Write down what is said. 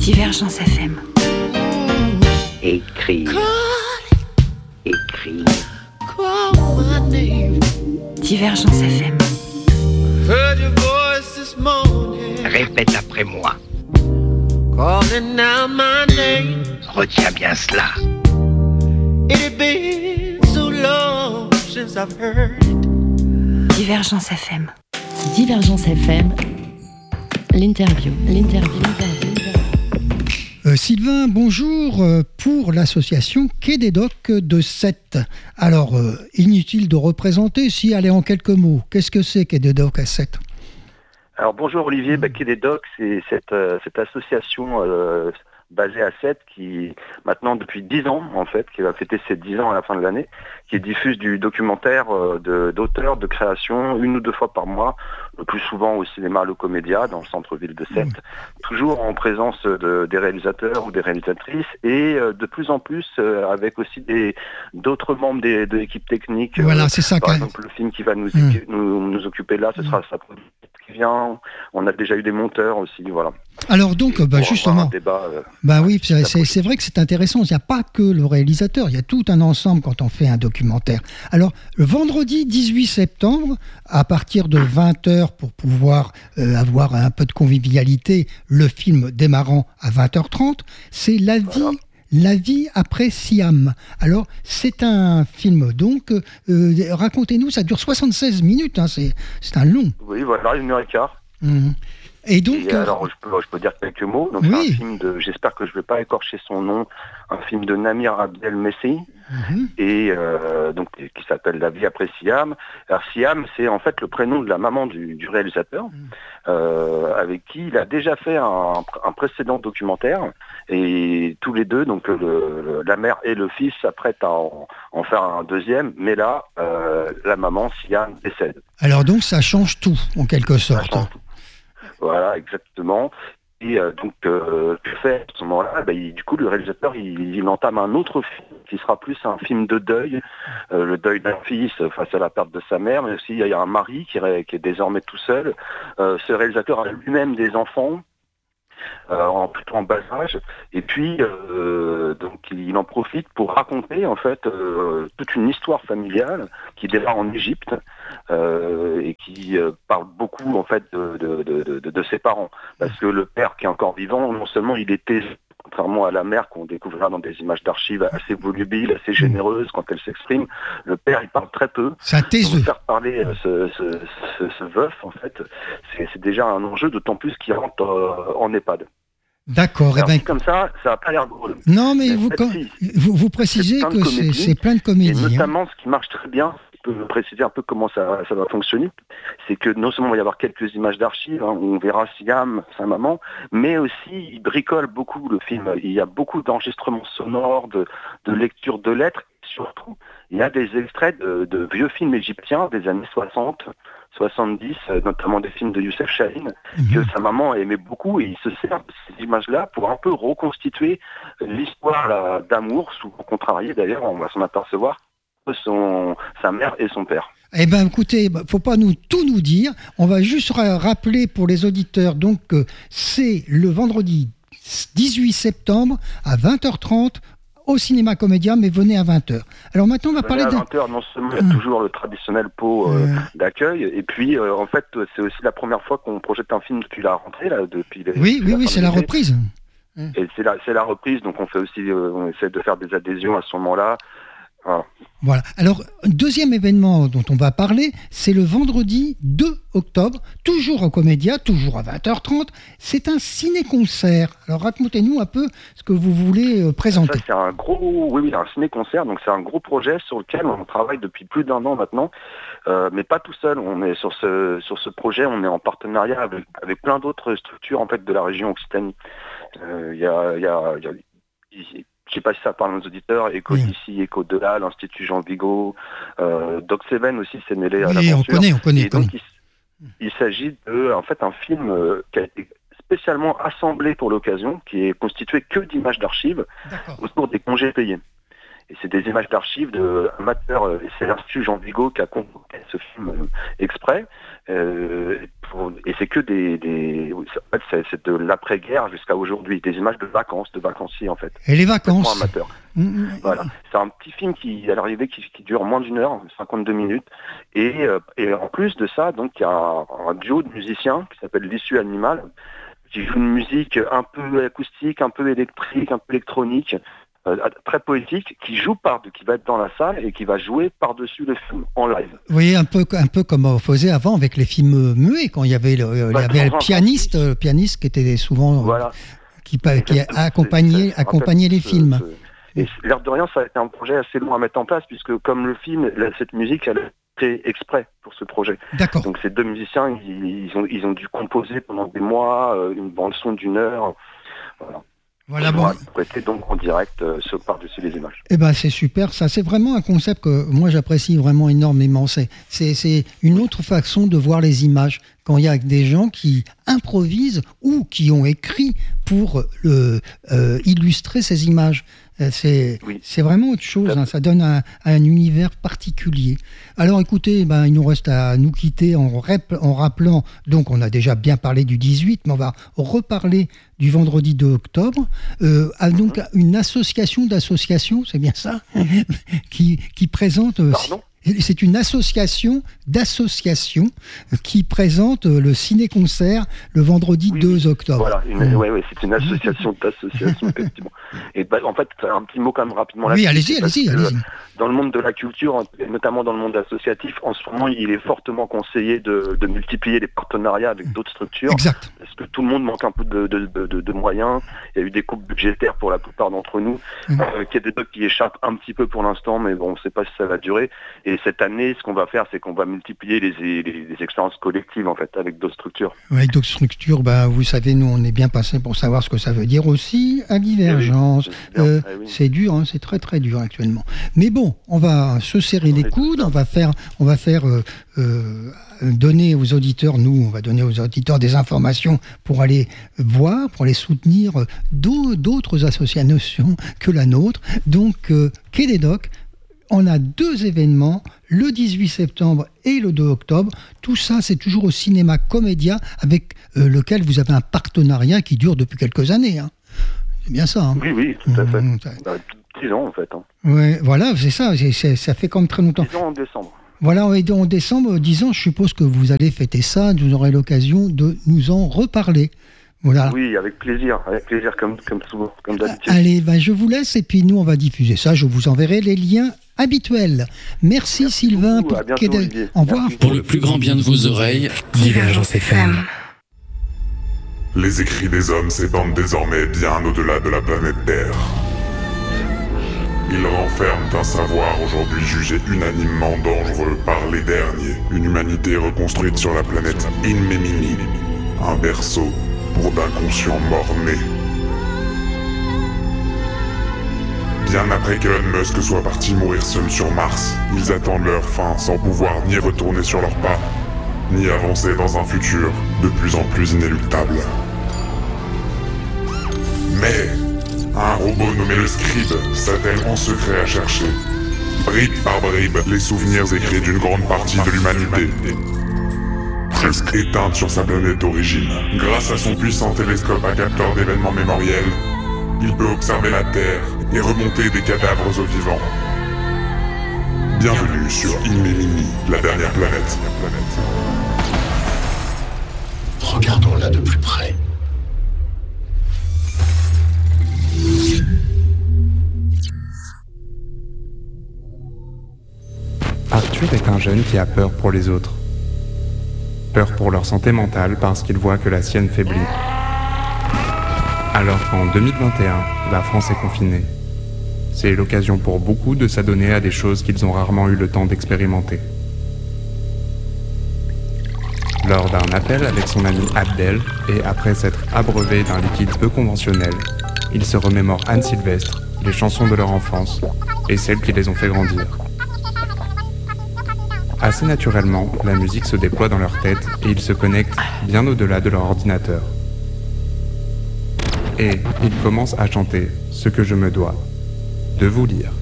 Divergence FM. Écrire. Écrire. Divergence FM. Répète après moi. Retiens bien cela. Divergence FM. Divergence FM, l'interview. Sylvain, bonjour, pour l'association Quai des Docks de Sète. Alors, inutile de représenter, si aller en quelques mots, qu'est-ce que c'est Quai des Docks à Sète ? Alors bonjour Olivier, Quai des Docks, c'est cette association basée à Sète qui, maintenant depuis 10 ans en fait, qui va fêter ses 10 ans à la fin de l'année, qui diffuse du documentaire d'auteurs, de création, 1 ou 2 fois par mois, le plus souvent au cinéma Le Comédia, dans le centre-ville de Sète, toujours en présence des réalisateurs ou des réalisatrices, et de plus en plus avec aussi d'autres membres de l'équipe technique. Voilà, c'est ça. Par exemple, le film qui va nous occuper là, ce sera sa production qui vient. On a déjà eu des monteurs aussi, voilà. Alors donc, justement, débat, oui, c'est vrai que c'est intéressant. Il n'y a pas que le réalisateur, il y a tout un ensemble quand on fait un documentaire. Alors, le vendredi 18 septembre, à partir de 20h, pour pouvoir avoir un peu de convivialité, le film démarrant à 20h30, c'est La vie après Siam. Alors, c'est un film, donc, racontez-nous, ça dure 76 minutes, hein, c'est un long. Oui, voilà, 1h15. Et donc, alors, je peux dire quelques mots. Donc, oui. C'est un film j'espère que je ne vais pas écorcher son nom, un film de Namir Abdel Messi, et donc qui s'appelle La vie après Siam. Alors Siam, c'est en fait le prénom de la maman du réalisateur, avec qui il a déjà fait un précédent documentaire, et tous les deux, donc la mère et le fils, s'apprêtent à en faire un deuxième, mais là, la maman, Siam, décède. Alors donc, ça change tout, en quelque sorte. Voilà, exactement. Et donc, que fait à ce moment-là, du coup, le réalisateur, il entame un autre film qui sera plus un film de deuil, le deuil d'un fils face à la perte de sa mère, mais aussi il y a un mari qui est désormais tout seul. Ce réalisateur a lui-même des enfants, plutôt en bas âge, et puis donc il en profite pour raconter en fait toute une histoire familiale qui démarre en Égypte et qui parle beaucoup en fait de ses parents, parce que le père qui est encore vivant, non seulement il était, contrairement à la mère qu'on découvrira dans des images d'archives, assez volubile, assez généreuse quand elle s'exprime, le père il parle très peu. C'est un taiseux. Faire parler ce veuf, en fait, c'est déjà un enjeu, d'autant plus qu'il rentre en EHPAD. D'accord. Comme ça n'a pas l'air drôle. Non, mais vous précisez que c'est plein de comédies. Et notamment, ce qui marche très bien, je peux préciser un peu comment ça va fonctionner, c'est que non seulement il va y avoir quelques images d'archives, où on verra Siam, sa maman, mais aussi il bricole beaucoup le film. Il y a beaucoup d'enregistrements sonores, de lecture de lettres, et surtout, il y a des extraits de vieux films égyptiens des années 60, 70, notamment des films de Youssef Chahine, que sa maman aimait beaucoup, et il se sert de ces images-là pour un peu reconstituer l'histoire d'amour, souvent contrariée d'ailleurs, on va s'en apercevoir, sa mère et son père. Eh bien, écoutez, faut pas tout nous dire. On va juste rappeler pour les auditeurs, donc, que c'est le vendredi 18 septembre à 20h30 au Cinéma Comédia, mais venez à 20h. Alors maintenant, on va parler à 20h, non seulement il y a toujours le traditionnel pot d'accueil, et puis en fait, c'est aussi la première fois qu'on projette un film depuis la rentrée, là, Oui, c'est la reprise. Et c'est la reprise, donc on essaie de faire des adhésions à ce moment-là. Voilà. Alors, deuxième événement dont on va parler, c'est le vendredi 2 octobre, toujours au Comédia, toujours à 20h30. C'est un ciné-concert. Alors, racontez-nous un peu ce que vous voulez présenter. Ça, c'est un ciné-concert. Donc, c'est un gros projet sur lequel on travaille depuis plus d'1 an maintenant, mais pas tout seul. On est sur ce projet, on est en partenariat avec plein d'autres structures en fait de la région Occitanie. Il y a je ne sais pas si ça parle aux auditeurs, Éco d'ici, Éco de là, l'Institut Jean Vigo, Doc Seven aussi s'est mêlé à l'aventure. On connaît. Et donc il s'agit de un film qui a été spécialement assemblé pour l'occasion, qui est constitué que d'images d'archives autour des congés payés. Et c'est des images d'archives de amateurs. Et c'est l'Institut Jean Vigo qui a concocté ce film exprès. Et c'est que en fait, c'est de l'après-guerre jusqu'à aujourd'hui, des images de vacanciers en fait. Et les vacances. Amateurs. Voilà, c'est un petit film qui à l'arrivée qui dure moins d'1 heure, 52 minutes. Et en plus de ça, donc il y a un duo de musiciens qui s'appelle l'Issue Animale, qui joue une musique un peu acoustique, un peu électrique, un peu électronique. Très poétique, qui va être dans la salle et qui va jouer par-dessus le film en live. Oui, un peu comme on faisait avant avec les films muets, quand il y avait le pianiste qui était souvent qui accompagnait les films. Et l'air de rien, ça a été un projet assez long à mettre en place, puisque comme le film, cette musique, elle a été exprès pour ce projet. D'accord. Donc ces deux musiciens, ils ont dû composer pendant des mois une bande-son d'1 heure. Voilà, bon. Prêter donc en direct par-dessus les images. Eh ben c'est super, ça c'est vraiment un concept que moi j'apprécie vraiment énormément. C'est une autre façon de voir les images quand il y a des gens qui improvisent ou qui ont écrit pour illustrer ces images. C'est vraiment autre chose, hein, ça donne un univers particulier. Alors écoutez, il nous reste à nous quitter en rappelant, donc on a déjà bien parlé du 18, mais on va reparler du vendredi 2 octobre, donc une association d'associations, c'est bien ça, qui présente... Pardon ? C'est une association d'associations qui présente le ciné-concert le vendredi 2 octobre. Voilà, c'est une association d'associations, effectivement. Et en fait, un petit mot quand même rapidement là. Oui, allez-y. Dans le monde de la culture, notamment dans le monde associatif, en ce moment, il est fortement conseillé de multiplier les partenariats avec d'autres structures. Exact. Parce que tout le monde manque un peu de moyens. Il y a eu des coupes budgétaires pour la plupart d'entre nous, qu'il y a des trucs qui échappent un petit peu pour l'instant, mais bon, on ne sait pas si ça va durer. Et cette année, ce qu'on va faire, c'est qu'on va multiplier les expériences collectives, en fait, avec d'autres structures. Avec d'autres structures, vous savez, nous, on est bien passé pour savoir ce que ça veut dire aussi, à Divergence. C'est dur, hein, c'est très très dur actuellement. Mais bon, on va se serrer les coudes, on va faire donner aux auditeurs, on va donner aux auditeurs des informations pour aller voir, pour aller soutenir d'autres associations que la nôtre. Donc, Quai des Docks, on a 2 événements, le 18 septembre et le 2 octobre. Tout ça, c'est toujours au Cinéma Comédia, avec lequel vous avez un partenariat qui dure depuis quelques années. Hein. C'est bien ça. Hein. Oui, tout à fait. 10 ans, en fait. Hein. Oui, voilà, c'est ça. Ça fait comme très longtemps. 10 ans en décembre. Voilà, en décembre, 10 ans, je suppose que vous allez fêter ça. Vous aurez l'occasion de nous en reparler. Voilà. Oui, avec plaisir comme souvent, comme d'habitude. Allez, je vous laisse et puis nous, on va diffuser ça. Je vous enverrai les liens habituels. Merci Sylvain beaucoup, pour Quai des... Au revoir. Merci. Pour le plus grand bien de vos oreilles, Divergence FM. Les écrits des hommes s'épandent désormais bien au-delà de la planète Terre. Ils renferment un savoir aujourd'hui jugé unanimement dangereux par les derniers. Une humanité reconstruite sur la planète Inmemini. Un berceau pour d'inconscients morts-nés. Bien après qu'Elon Musk soit parti mourir seul sur Mars, ils attendent leur fin sans pouvoir ni retourner sur leurs pas, ni avancer dans un futur de plus en plus inéluctable. Mais un robot nommé le Scribe s'attelle en secret à chercher, bribe par bribe, les souvenirs écrits d'une grande partie de l'humanité, presque éteinte sur sa planète d'origine. Grâce à son puissant télescope à capteur d'événements mémoriels, il peut observer la Terre et remonter des cadavres aux vivants. Bienvenue sur Inmemini, la dernière planète. Regardons-la de plus près. Arthur est un jeune qui a peur pour les autres. Peur pour leur santé mentale parce qu'il voit que la sienne faiblit. Alors qu'en 2021, la France est confinée. C'est l'occasion pour beaucoup de s'adonner à des choses qu'ils ont rarement eu le temps d'expérimenter. Lors d'un appel avec son ami Abdel, et après s'être abreuvé d'un liquide peu conventionnel, ils se remémorent Anne Sylvestre, les chansons de leur enfance, et celles qui les ont fait grandir. Assez naturellement, la musique se déploie dans leur tête et ils se connectent bien au-delà de leur ordinateur. Et ils commencent à chanter ce que je me dois de vous lire.